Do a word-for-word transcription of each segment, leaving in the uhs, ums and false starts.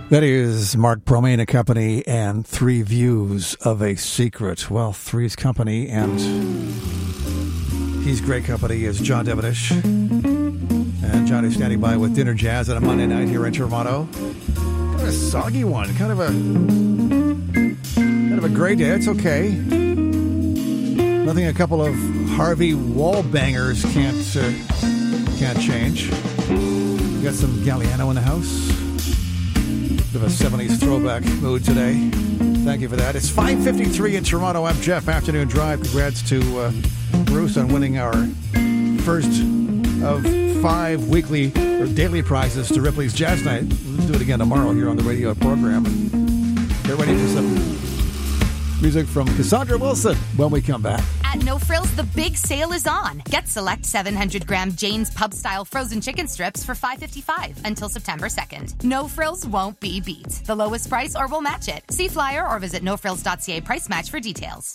That is Mark Bromane and Company and Three Views of a Secret. Well, Three's Company and he's great company is John Devenish. And Johnny's standing by with Dinner Jazz on a Monday night here in Toronto. Kind of a soggy one. Kind of a kind of a gray day. It's okay. Nothing a couple of Harvey wall bangers can't uh, can't change. We got some Galliano in the house. Bit of a seventies throwback mood today. Thank you for that. It's five fifty-three in Toronto. I'm Jeff. Afternoon Drive. Congrats to uh, Bruce on winning our first of five weekly or daily prizes to Ripley's Jazz Night. We'll do it again tomorrow here on the radio program. And get ready for some music from Cassandra Wilson when we come back. At No Frills, the big sale is on. Get select seven hundred gram Jane's Pub-style frozen chicken strips for five dollars and fifty-five cents until September second. No Frills won't be beat. The lowest price or we'll match it. See flyer or visit no frills dot c a price match for details.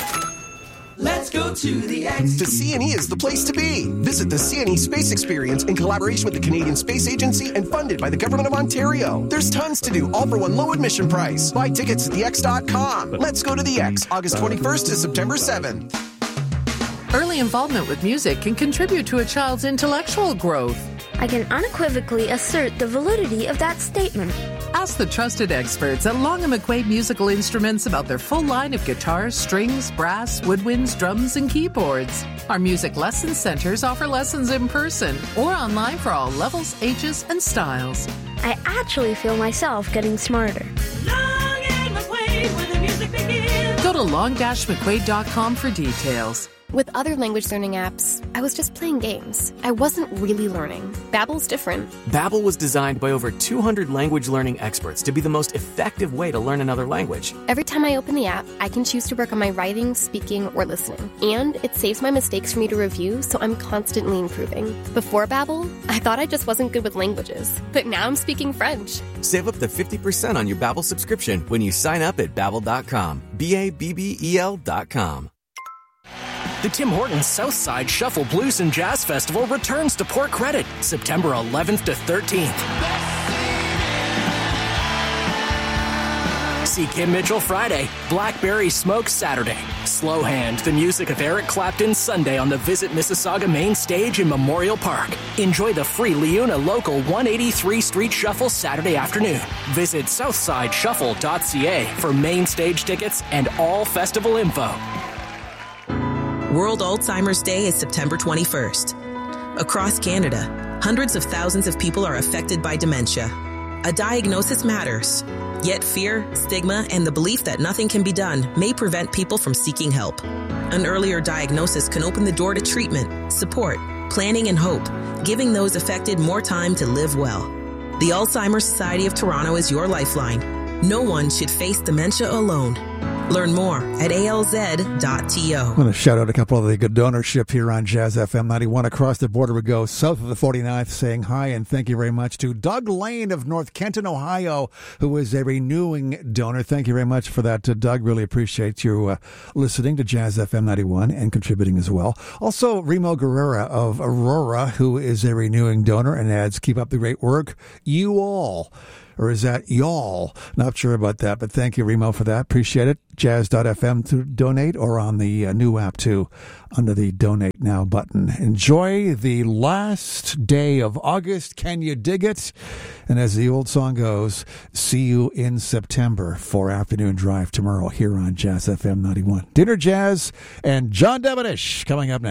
Let's go to the X. The C N E is the place to be. Visit the C N E Space Experience in collaboration with the Canadian Space Agency and funded by the Government of Ontario. There's tons to do, all for one low admission price. Buy tickets at the x dot com. Let's go to the X, August twenty-first to September seventh. Early involvement with music can contribute to a child's intellectual growth. I can unequivocally assert the validity of that statement. Ask the trusted experts at Long and McQuaid Musical Instruments about their full line of guitars, strings, brass, woodwinds, drums, and keyboards. Our music lesson centers offer lessons in person or online for all levels, ages, and styles. I actually feel myself getting smarter. Long and McQuaid, when the music begins. Go to long dash mcquaid dot com for details. With other language learning apps, I was just playing games. I wasn't really learning. Babbel's different. Babbel was designed by over two hundred language learning experts to be the most effective way to learn another language. Every time I open the app, I can choose to work on my writing, speaking, or listening. And it saves my mistakes for me to review, so I'm constantly improving. Before Babbel, I thought I just wasn't good with languages. But now I'm speaking French. Save up to fifty percent on your Babbel subscription when you sign up at babbel dot com. B A B B E L dot com. The Tim Hortons Southside Shuffle Blues and Jazz Festival returns to Port Credit, September eleventh to thirteenth. See Kim Mitchell Friday, Blackberry Smoke Saturday, Slow Hand, the music of Eric Clapton Sunday on the Visit Mississauga main stage in Memorial Park. Enjoy the free Leuna Local one eighty-three Street Shuffle Saturday afternoon. Visit southside shuffle dot c a for main stage tickets and all festival info. World Alzheimer's Day is September twenty-first. Across Canada, hundreds of thousands of people are affected by dementia. A diagnosis matters. Yet fear, stigma, and the belief that nothing can be done may prevent people from seeking help. An earlier diagnosis can open the door to treatment, support, planning, and hope, giving those affected more time to live well. The Alzheimer's Society of Toronto is your lifeline. No one should face dementia alone. Learn more at A L Z dot T O. I want to shout out a couple of the good donorship here on Jazz F M ninety-one. Across the border we go, south of the forty-ninth, saying hi and thank you very much to Doug Lane of North Kenton, Ohio, who is a renewing donor. Thank you very much for that, uh, Doug. Really appreciate you uh, listening to Jazz F M ninety-one and contributing as well. Also, Remo Guerrera of Aurora, who is a renewing donor and adds, keep up the great work. You all. Or is that y'all? Not sure about that, but thank you, Remo, for that. Appreciate it. Jazz dot F M to donate or on the uh, new app, too, under the Donate Now button. Enjoy the last day of August. Can you dig it? And as the old song goes, see you in September for Afternoon Drive tomorrow here on Jazz F M ninety-one. Dinner Jazz and John Devenish coming up next.